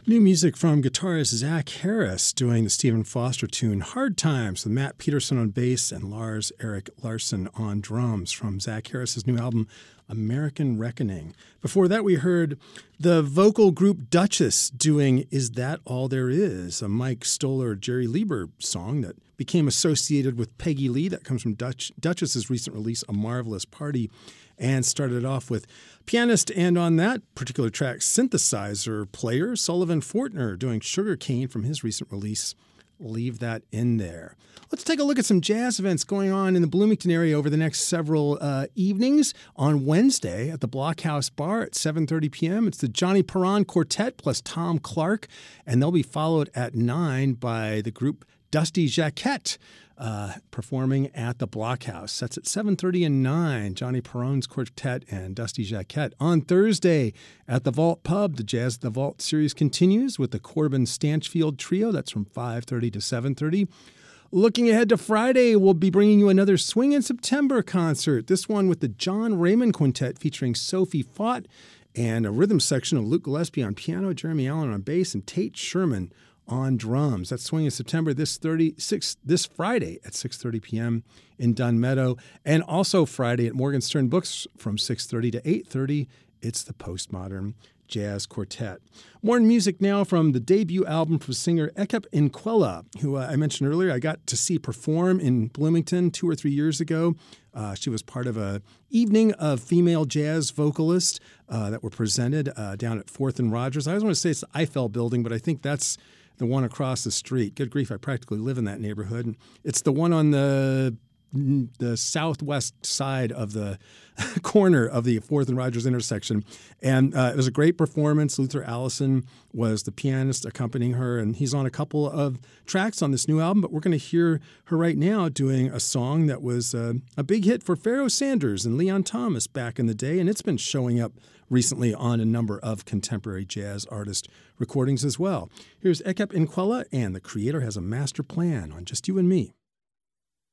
New music from guitarist Zach Harris doing the Stephen Foster tune Hard Times with Matt Peterson on bass and Lars Erik Larson on drums from Zach Harris's new album American Reckoning. Before that, we heard the vocal group Duchess doing Is That All There Is, a Mike Stoller, Jerry Lieber song that became associated with Peggy Lee. That comes from Duchess's recent release, A Marvelous Party, and started off with pianist and on that particular track, synthesizer player Sullivan Fortner doing Sugarcane from his recent release, Leave That In There. Let's take a look at some jazz events going on in the Bloomington area over the next several evenings. On Wednesday at the Blockhouse Bar at 7:30 p.m., it's the Johnny Perron Quartet plus Tom Clark, and they'll be followed at 9 by the group Dusty Jaquette, performing at the Blockhouse. That's at 7:30 and 9, Johnny Perron's Quartet and Dusty Jaquette. On Thursday at the Vault Pub, the Jazz at the Vault series continues with the Corbin Stanchfield Trio. That's from 5:30 to 7:30. Looking ahead to Friday, we'll be bringing you another Swing in September concert, this one with the John Raymond Quintet featuring Sophie Fott and a rhythm section of Luke Gillespie on piano, Jeremy Allen on bass, and Tate Sherman on drums. That's Swing in September this Friday at 6:30 p.m. in Dunn Meadow. And also Friday at Morgan Stern Books from 6:30 to 8:30, it's the Postmodern Jazz Quartet. More music now from the debut album from singer Ekep Inquela, who I mentioned earlier I got to see perform in Bloomington 2 or 3 years ago. She was part of an evening of female jazz vocalists that were presented down at 4th and Rogers. I always want to say it's the Eiffel Building, but I think that's the one across the street. Good grief, I practically live in that neighborhood. It's the one on the southwest side of the corner of the 4th and Rogers intersection. And it was a great performance. Luther Allison was the pianist accompanying her, and he's on a couple of tracks on this new album, but we're going to hear her right now doing a song that was a big hit for Pharoah Sanders and Leon Thomas back in the day, and it's been showing up recently on a number of contemporary jazz artist recordings as well. Here's Ekep Inquela and The Creator Has a Master Plan on Just You and Me.